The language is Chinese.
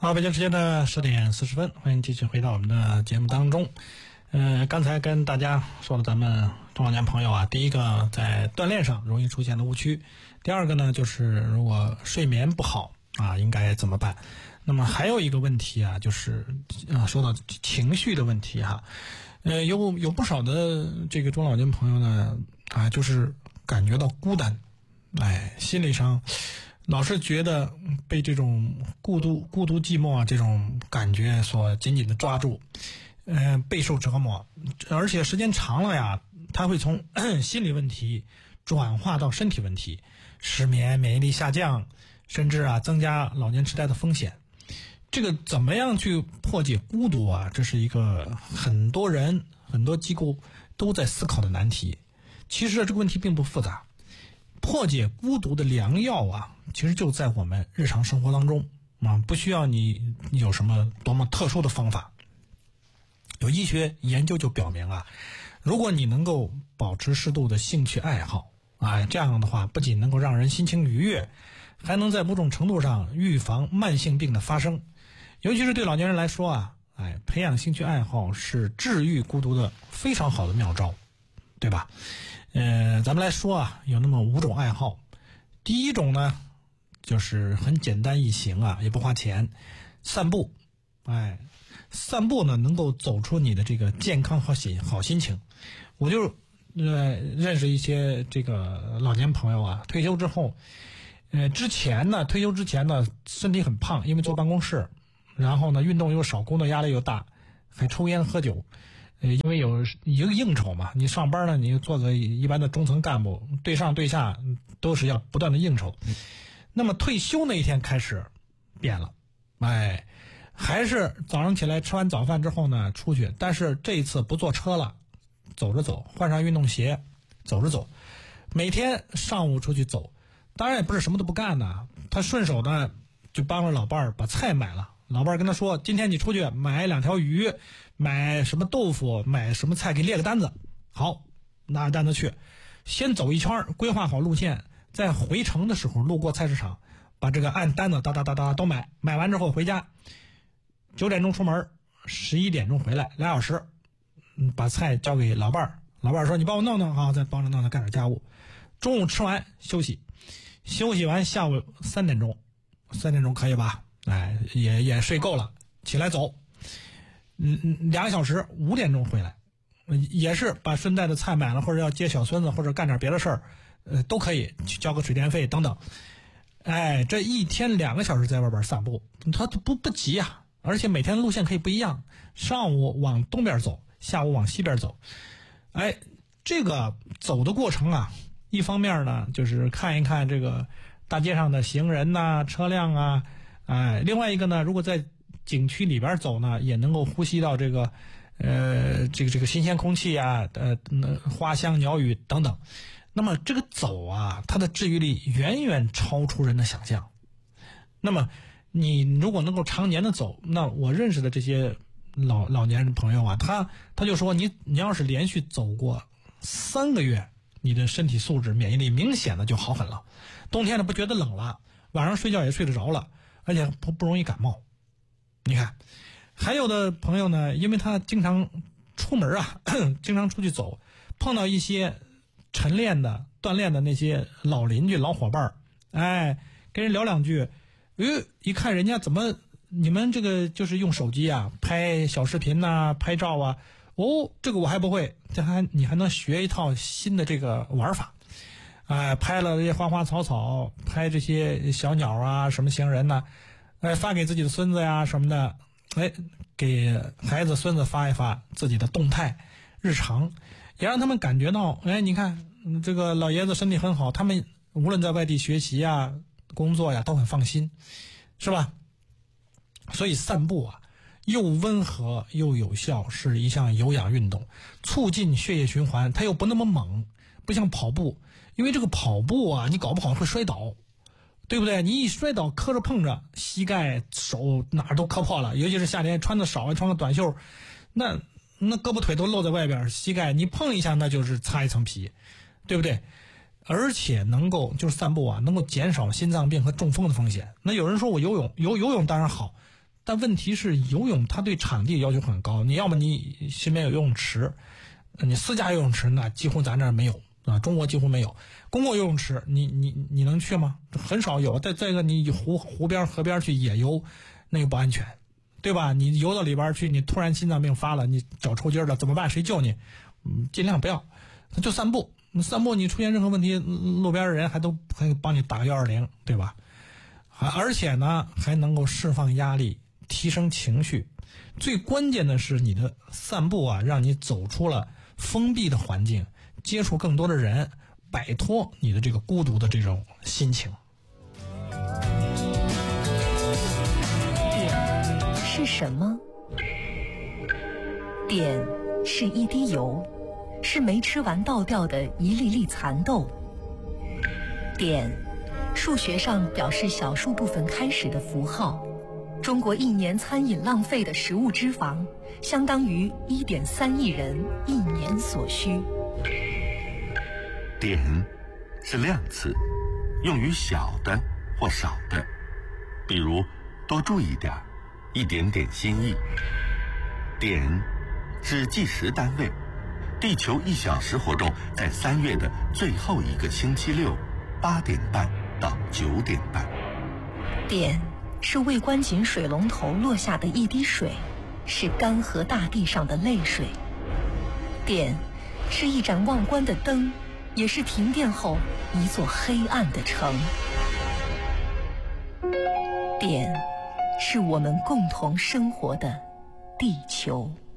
好，北京时间的10:40，欢迎继续回到我们的节目当中。刚才跟大家说了咱们中老年朋友啊，第一个在锻炼上容易出现的误区，第二个呢就是如果睡眠不好啊，应该怎么办？那么还有一个问题啊，就是说到情绪的问题哈，有不少的这个中老年朋友呢啊，就是感觉到孤单，心理上老是觉得被这种孤独寂寞啊这种感觉所紧紧的抓住，备受折磨，而且时间长了呀，它会从心理问题转化到身体问题，失眠、免疫力下降，甚至增加老年痴呆的风险。这个怎么样去破解孤独啊？这是一个很多人很多机构都在思考的难题。其实这个问题并不复杂，破解孤独的良药啊，其实就在我们日常生活当中啊，不需要你有什么多么特殊的方法。有医学研究就表明啊，如果你能够保持适度的兴趣爱好，这样的话不仅能够让人心情愉悦，还能在某种程度上预防慢性病的发生。尤其是对老年人来说啊，培养兴趣爱好是治愈孤独的非常好的妙招，对吧？咱们来说啊，有那么5种爱好。第一种呢，就是很简单易行啊，也不花钱，散步。散步呢能够走出你的这个健康好心情。我就认识一些这个老年朋友啊，退休之后，退休之前呢身体很胖，因为坐办公室，然后呢运动又少，工作压力又大，还抽烟喝酒。因为有一个应酬嘛，你上班呢，你做个一般的中层干部，对上对下都是要不断的应酬。那么退休那一天开始变了，还是早上起来吃完早饭之后呢出去，但是这一次不坐车了，走着走，换上运动鞋，走着走，每天上午出去走。当然也不是什么都不干呢，他顺手呢就帮着老伴儿把菜买了。老伴儿跟他说，今天你出去买2条鱼，买什么豆腐，买什么菜，给列个单子。好，拿着单子去，先走一圈，规划好路线，在回程的时候路过菜市场，把这个按单子哒哒哒哒都买完之后回家，9点钟出门，11点钟回来，2小时，把菜交给老伴儿。老伴儿说你帮我弄弄，好，再帮着弄干点家务。中午吃完休息完，下午3点钟可以吧？也睡够了，起来走，2个小时，5点钟回来，也是把顺带的菜买了，或者要接小孙子，或者干点别的事儿，都可以去交个水电费等等。这一天2个小时在外边散步，他不急啊，而且每天路线可以不一样，上午往东边走，下午往西边走。这个走的过程啊，一方面呢就是看一看这个大街上的行人呐、车辆啊，另外一个呢，如果在景区里边走呢，也能够呼吸到这个新鲜空气啊，花香鸟语等等。那么这个走啊，它的治愈力远远超出人的想象。那么你如果能够常年的走，那我认识的这些老年人朋友啊，他就说你要是连续走过3个月，你的身体素质免疫力明显的就好很了，冬天呢不觉得冷了，晚上睡觉也睡得着了，而且不容易感冒。你看还有的朋友呢，因为他经常出门啊经常出去走，碰到一些晨练的锻炼的那些老邻居老伙伴，跟人聊2句，一看人家怎么你们这个就是用手机啊拍小视频啊拍照啊，这个我还不会，你还能学一套新的这个玩法。拍了这些花花草草，拍这些小鸟啊什么行人呐，发给自己的孙子呀什么的，给孩子孙子发一发自己的动态日常，也让他们感觉到你看这个老爷子身体很好，他们无论在外地学习啊工作呀都很放心，是吧？所以散步啊又温和又有效，是一项有氧运动，促进血液循环，它又不那么猛，不像跑步。因为这个跑步啊，你搞不好会摔倒，对不对？你一摔倒磕着碰着，膝盖手哪儿都磕破了，尤其是夏天穿的少，穿个短袖，那胳膊腿都露在外边，膝盖你碰一下那就是擦一层皮，对不对？而且能够就是散步啊，能够减少心脏病和中风的风险。那有人说我游泳当然好， 但问题是游泳它对场地要求很高，你要么你身边有游泳池，你私家游泳池那几乎咱这儿没有啊，中国几乎没有。公共游泳池你能去吗？很少有。再一个，你湖边河边去野游，那个不安全，对吧？你游到里边去，你突然心脏病发了，你脚抽筋了怎么办？谁救你？尽量不要，就散步。散步你出现任何问题，路边的人还都可以帮你打个120，对吧？而且呢，还能够释放压力，提升情绪。最关键的是，你的散步啊，让你走出了封闭的环境，接触更多的人，摆脱你的这个孤独的这种心情。 碘是什么？碘是一滴油，是没吃完倒掉的一粒粒蚕豆。碘数学上表示小数部分开始的符号。中国一年餐饮浪费的食物脂肪，相当于1.3亿人一年所需。 碘是量词，用于小的或少的，比如多注意点，一点点心意。碘是计时单位，地球1小时活动在3月的最后一个星期六8点半到9点半。 碘是未关紧水龙头落下的一滴水，是干涸大地上的泪水。碘是一盏忘关的灯，也是停电后一座黑暗的城。碘是我们共同生活的地球。